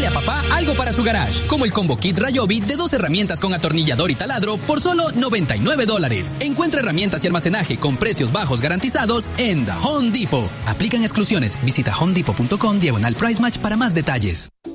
Regale a papá algo para su garage, como el Combo Kit Ryobi de 2 herramientas con atornillador y taladro por solo $99. Encuentra herramientas y almacenaje con precios bajos garantizados en The Home Depot. Aplican exclusiones. Visita homedepot.com/Price Match para más detalles.